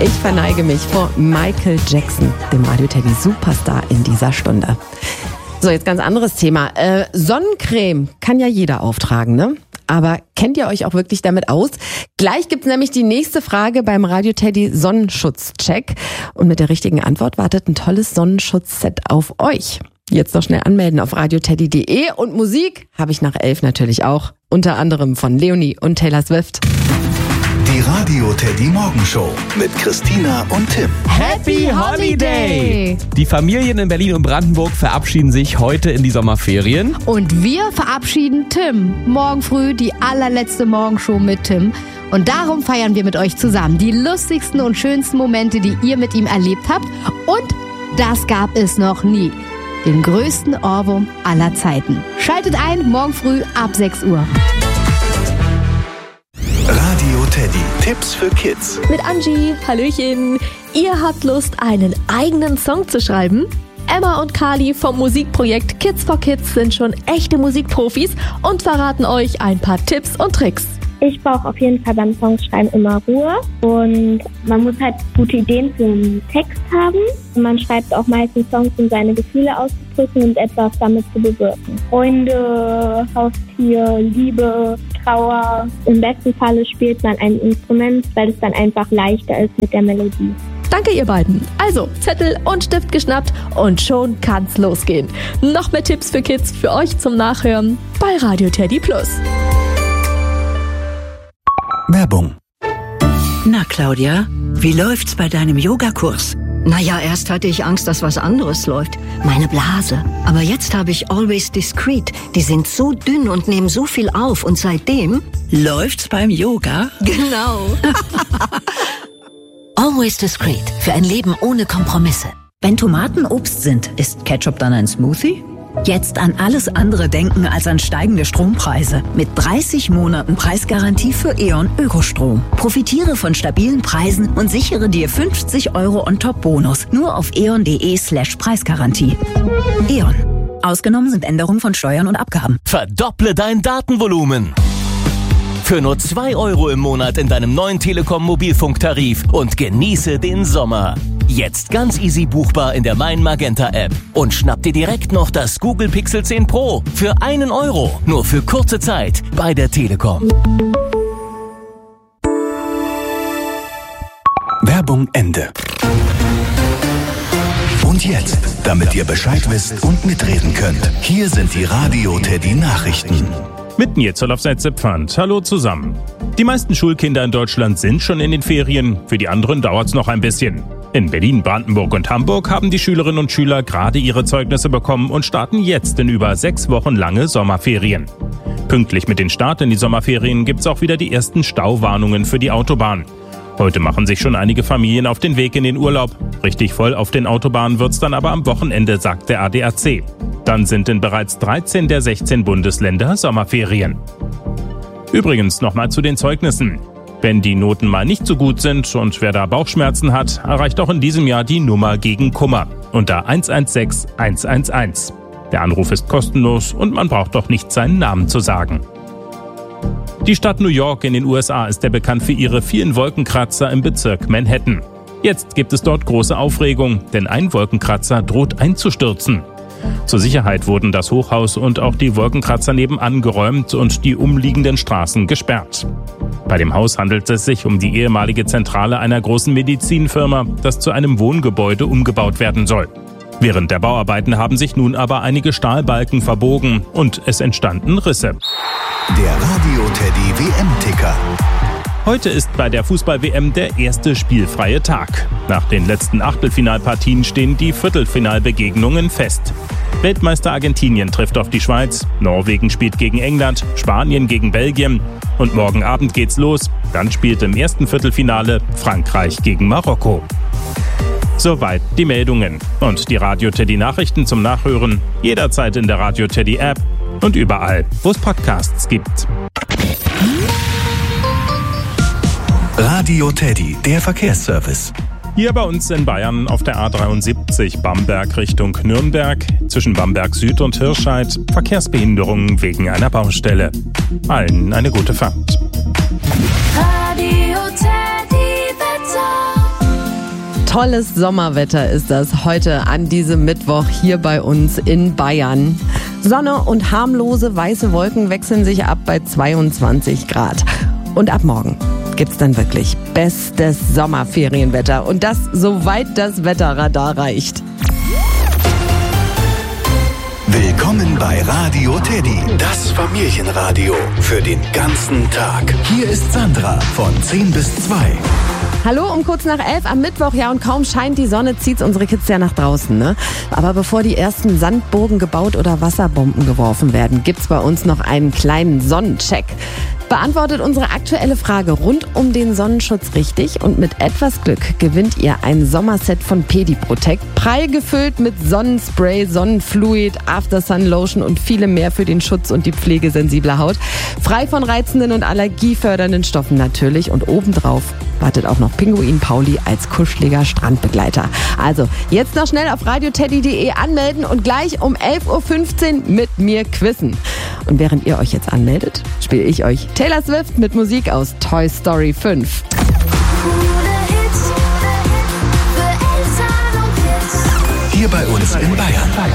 Ich verneige mich vor Michael Jackson, dem Radio Teddy Superstar in dieser Stunde. So, jetzt ganz anderes Thema. Sonnencreme kann ja jeder auftragen, ne? Aber kennt ihr euch auch wirklich damit aus? Gleich gibt's nämlich die nächste Frage beim Radio Teddy Sonnenschutzcheck. Und mit der richtigen Antwort wartet ein tolles Sonnenschutzset auf euch. Jetzt noch schnell anmelden auf radioteddy.de. Und Musik habe ich nach 11 natürlich auch. Unter anderem von Leonie und Taylor Swift. Die Radio Teddy Morgenshow mit Christina und Tim. Happy Holiday! Die Familien in Berlin und Brandenburg verabschieden sich heute in die Sommerferien. Und wir verabschieden Tim. Morgen früh die allerletzte Morgenshow mit Tim. Und darum feiern wir mit euch zusammen die lustigsten und schönsten Momente, die ihr mit ihm erlebt habt. Und das gab es noch nie. Den größten Ohrwurm aller Zeiten. Schaltet ein, morgen früh ab 6 Uhr. Radio Teddy. Tipps für Kids. Mit Angie. Hallöchen. Ihr habt Lust, einen eigenen Song zu schreiben? Emma und Kali vom Musikprojekt Kids for Kids sind schon echte Musikprofis und verraten euch ein paar Tipps und Tricks. Ich brauche auf jeden Fall beim Songschreiben immer Ruhe und man muss halt gute Ideen für einen Text haben. Man schreibt auch meistens Songs, um seine Gefühle auszudrücken und etwas damit zu bewirken. Freunde, Haustier, Liebe, Trauer. Im besten Falle spielt man ein Instrument, weil es dann einfach leichter ist mit der Melodie. Danke ihr beiden. Also Zettel und Stift geschnappt und schon kann's losgehen. Noch mehr Tipps für Kids für euch zum Nachhören bei Radio Teddy Plus. Werbung. Na Claudia, wie läuft's bei deinem Yogakurs? Naja, erst hatte ich Angst, dass was anderes läuft. Meine Blase. Aber jetzt habe ich Always Discreet. Die sind so dünn und nehmen so viel auf. Und seitdem... Läuft's beim Yoga? Genau. Always Discreet. Für ein Leben ohne Kompromisse. Wenn Tomaten Obst sind, ist Ketchup dann ein Smoothie? Jetzt an alles andere denken als an steigende Strompreise. Mit 30 Monaten Preisgarantie für E.ON Ökostrom. Profitiere von stabilen Preisen und sichere dir 50 € on top Bonus. Nur auf eon.de/Preisgarantie. E.ON. Ausgenommen sind Änderungen von Steuern und Abgaben. Verdopple dein Datenvolumen. Für nur 2 € im Monat in deinem neuen Telekom-Mobilfunktarif und genieße den Sommer. Jetzt ganz easy buchbar in der Mein Magenta App. Und schnapp dir direkt noch das Google Pixel 10 Pro für 1 €. Nur für kurze Zeit bei der Telekom. Werbung Ende. Und jetzt, damit ihr Bescheid wisst und mitreden könnt, hier sind die Radio Teddy Nachrichten. Mit mir Zollhoff-Setze Pfand. Hallo zusammen. Die meisten Schulkinder in Deutschland sind schon in den Ferien. Für die anderen dauert's noch ein bisschen. In Berlin, Brandenburg und Hamburg haben die Schülerinnen und Schüler gerade ihre Zeugnisse bekommen und starten jetzt in über 6 Wochen lange Sommerferien. Pünktlich mit dem Start in die Sommerferien gibt's auch wieder die ersten Stauwarnungen für die Autobahn. Heute machen sich schon einige Familien auf den Weg in den Urlaub. Richtig voll auf den Autobahnen wird's dann aber am Wochenende, sagt der ADAC. Dann sind in bereits 13 der 16 Bundesländer Sommerferien. Übrigens nochmal zu den Zeugnissen. Wenn die Noten mal nicht so gut sind und wer da Bauchschmerzen hat, erreicht auch in diesem Jahr die Nummer gegen Kummer unter 116 111. Der Anruf ist kostenlos und man braucht doch nicht seinen Namen zu sagen. Die Stadt New York in den USA ist ja bekannt für ihre vielen Wolkenkratzer im Bezirk Manhattan. Jetzt gibt es dort große Aufregung, denn ein Wolkenkratzer droht einzustürzen. Zur Sicherheit wurden das Hochhaus und auch die Wolkenkratzer nebenan geräumt und die umliegenden Straßen gesperrt. Bei dem Haus handelt es sich um die ehemalige Zentrale einer großen Medizinfirma, das zu einem Wohngebäude umgebaut werden soll. Während der Bauarbeiten haben sich nun aber einige Stahlbalken verbogen und es entstanden Risse. Der Radio Teddy WM-Ticker. Heute ist bei der Fußball-WM der erste spielfreie Tag. Nach den letzten Achtelfinalpartien stehen die Viertelfinalbegegnungen fest. Weltmeister Argentinien trifft auf die Schweiz, Norwegen spielt gegen England, Spanien gegen Belgien und morgen Abend geht's los. Dann spielt im ersten Viertelfinale Frankreich gegen Marokko. Soweit die Meldungen und die Radio Teddy Nachrichten zum Nachhören jederzeit in der Radio Teddy App und überall, wo es Podcasts gibt. Radio Teddy, der Verkehrsservice. Hier bei uns in Bayern auf der A73 Bamberg Richtung Nürnberg, zwischen Bamberg Süd und Hirscheid, Verkehrsbehinderungen wegen einer Baustelle. Allen eine gute Fahrt. Radio Teddy Wetter. Tolles Sommerwetter ist das heute an diesem Mittwoch hier bei uns in Bayern. Sonne und harmlose weiße Wolken wechseln sich ab bei 22 Grad. Und ab morgen gibt's dann wirklich bestes Sommerferienwetter. Und das, soweit das Wetterradar reicht. Willkommen bei Radio Teddy, das Familienradio für den ganzen Tag. Hier ist Sandra von 10 bis 2. Hallo, um kurz nach 11 am Mittwoch, ja, und kaum scheint die Sonne, zieht's unsere Kids ja nach draußen, ne? Aber bevor die ersten Sandburgen gebaut oder Wasserbomben geworfen werden, gibt's bei uns noch einen kleinen Sonnencheck. Beantwortet unsere aktuelle Frage rund um den Sonnenschutz richtig und mit etwas Glück gewinnt ihr ein Sommerset von Pediprotect, prall gefüllt mit Sonnenspray, Sonnenfluid, Aftersun Lotion und vielem mehr für den Schutz und die Pflege sensibler Haut. Frei von reizenden und allergiefördernden Stoffen natürlich und obendrauf wartet auch noch Pinguin Pauli als kuscheliger Strandbegleiter. Also jetzt noch schnell auf radioteddy.de anmelden und gleich um 11.15 Uhr mit mir quizzen. Und während ihr euch jetzt anmeldet, spiele ich euch Taylor Swift mit Musik aus Toy Story 5.